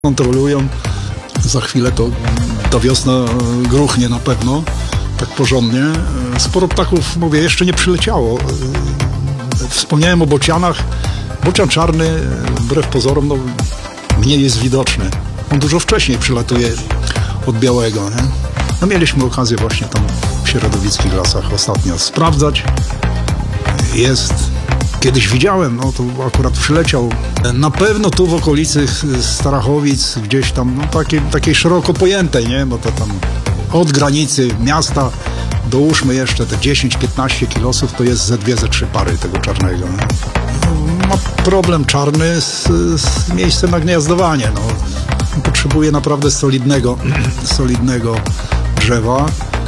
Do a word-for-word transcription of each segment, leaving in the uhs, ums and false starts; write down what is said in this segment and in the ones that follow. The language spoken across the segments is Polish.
kontrolują. Za chwilę to ta wiosna gruchnie na pewno, tak porządnie. Sporo ptaków, mówię, jeszcze nie przyleciało. Wspomniałem o bocianach. Bocian czarny, wbrew pozorom, no, mniej jest widoczny. On dużo wcześniej przylatuje od białego, nie? No, mieliśmy okazję właśnie tam w Środowickich Lasach ostatnio sprawdzać. Jest. Kiedyś widziałem, no to akurat przyleciał. Na pewno tu w okolicy Starachowic, gdzieś tam, no takiej, takiej szeroko pojętej, nie? Bo to tam od granicy miasta dołóżmy jeszcze te dziesięć piętnaście kilosów, to jest ze dwie, ze trzy pary tego czarnego. Nie? No, ma problem czarny z, z miejscem na gniazdowanie. No. Potrzebuje naprawdę solidnego, solidnego drzewa.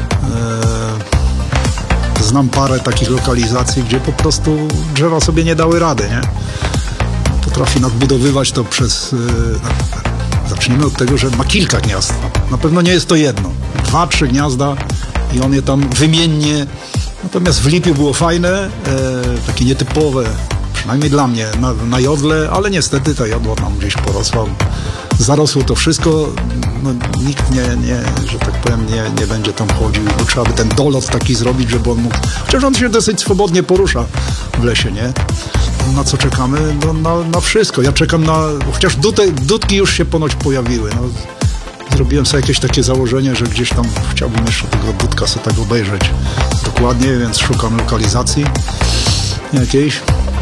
E, znam parę takich lokalizacji, gdzie po prostu drzewa sobie nie dały rady, nie? Potrafi nadbudowywać to przez... E, zacznijmy od tego, że ma kilka gniazd. Na pewno nie jest to jedno. Dwa, trzy gniazda i on je tam wymiennie. Natomiast w Lipiu było fajne, e, takie nietypowe, przynajmniej dla mnie, na, na jodle, ale niestety ta jodła tam gdzieś porosła. Zarosło to wszystko, no, nikt nie, nie, że tak powiem, nie, nie będzie tam chodził, bo trzeba by ten dolot taki zrobić, żeby on mógł, chociaż on się dosyć swobodnie porusza w lesie, nie? Na co czekamy? No, na, na wszystko. Ja czekam na, chociaż dute, dudki już się ponoć pojawiły, no. Zrobiłem sobie jakieś takie założenie, że gdzieś tam chciałbym jeszcze tego dudka sobie tak obejrzeć dokładnie, więc szukam lokalizacji jakiejś.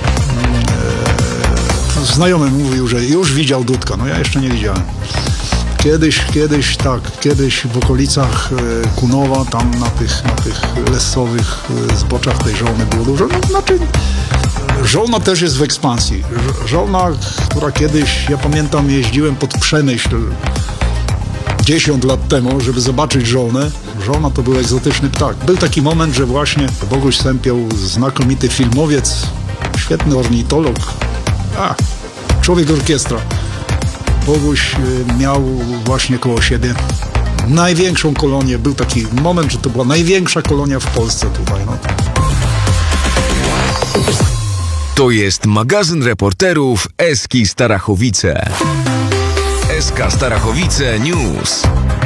Znajomy mówił, że już widział dudka, no ja jeszcze nie widziałem. Kiedyś, kiedyś, tak, kiedyś w okolicach Kunowa, tam na tych, na tych lesowych zboczach tej żołny było dużo. No, znaczy, żołna też jest w ekspansji. Żołna, która kiedyś, ja pamiętam, jeździłem pod Przemyśl dziesięć lat temu, żeby zobaczyć żołnę. Żołna to był egzotyczny ptak. Był taki moment, że właśnie Boguś Sępioł, znakomity filmowiec, świetny ornitolog, a, człowiek orkiestra. Boguś miał właśnie koło siebie największą kolonię. Był taki moment, że to była największa kolonia w Polsce tutaj. No. To jest magazyn reporterów Eski Starachowice. S K Starachowice News.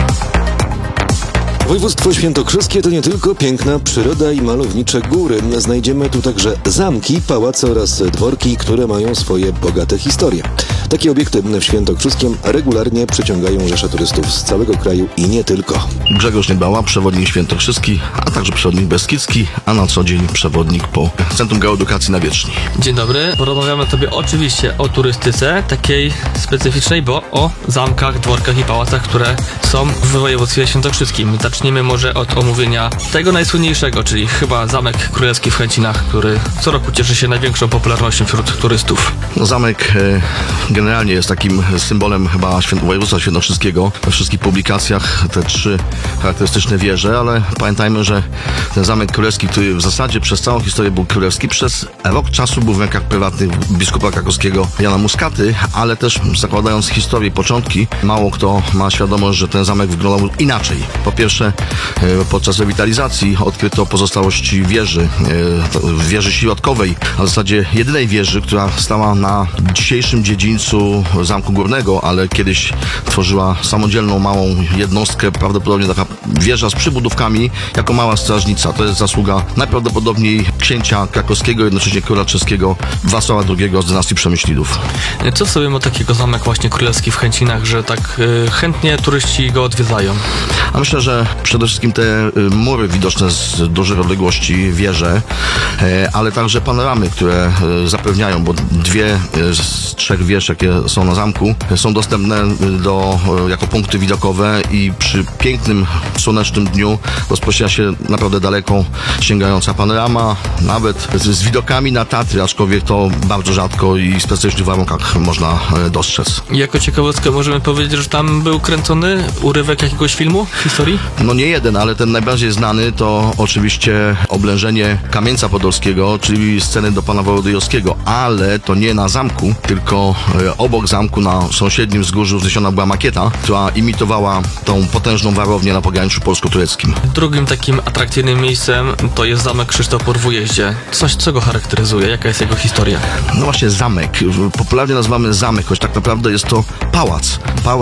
Województwo świętokrzyskie to nie tylko piękna przyroda i malownicze góry. Znajdziemy tu także zamki, pałace oraz dworki, które mają swoje bogate historie. Takie obiekty w Świętokrzyskiem regularnie przyciągają rzesze turystów z całego kraju i nie tylko. Grzegorz Niebała, przewodnik świętokrzyski, a także przewodnik beskidzki, a na co dzień przewodnik po Centrum Geoedukacji na Wieczni. Dzień dobry. Porozmawiamy sobie oczywiście o turystyce, takiej specyficznej, bo o zamkach, dworkach i pałacach, które są w województwie świętokrzyskim. Zaczniemy może od omówienia tego najsłynniejszego, czyli chyba Zamek Królewski w Chęcinach, który co roku cieszy się największą popularnością wśród turystów. No, zamek e, generalnie jest takim symbolem chyba święt, województwa świętokrzyskiego. We wszystkich publikacjach te trzy charakterystyczne wieże, ale pamiętajmy, że ten Zamek Królewski, który w zasadzie przez całą historię był królewski, przez rok czasu był w rękach prywatnych biskupa krakowskiego Jana Muskaty, ale też zakładając historię i początki, mało kto ma świadomość, że ten zamek wyglądał inaczej. Po pierwsze, podczas rewitalizacji odkryto pozostałości wieży, wieży środkowej, a w zasadzie jedynej wieży, która stała na dzisiejszym dziedzińcu Zamku Górnego, ale kiedyś tworzyła samodzielną małą jednostkę, prawdopodobnie taka wieża z przybudówkami, jako mała strażnica. To jest zasługa najprawdopodobniej księcia krakowskiego, jednocześnie króla czeskiego Wacława drugiego z dynastii Przemyślidów. Co sobie ma takiego zamek właśnie królewski w Chęcinach, że tak y, chętnie turyści go odwiedzają? A myślę, że przede wszystkim te mury widoczne z dużej odległości, wieże, ale także panoramy, które zapewniają, bo dwie z trzech wież, jakie są na zamku, są dostępne do, jako punkty widokowe i przy pięknym, słonecznym dniu rozpoczyna się naprawdę daleko sięgająca panorama, nawet z widokami na Tatry, aczkolwiek to bardzo rzadko i w specyficznych warunkach można dostrzec. I jako ciekawostkę możemy powiedzieć, że tam był kręcony urywek jakiegoś filmu w historii? No nie jeden, ale ten najbardziej znany to oczywiście oblężenie Kamieńca Podolskiego, czyli sceny do pana Wołodyjowskiego, ale to nie na zamku, tylko obok zamku na sąsiednim wzgórzu wzniesiona była makieta, która imitowała tą potężną warownię na pograniczu polsko-tureckim. Drugim takim atrakcyjnym miejscem to jest zamek Krzysztofpor w Ujeździe. Coś, co go charakteryzuje? Jaka jest jego historia? No właśnie, zamek. Popularnie nazywamy zamek, choć tak naprawdę jest to pałac. Pałac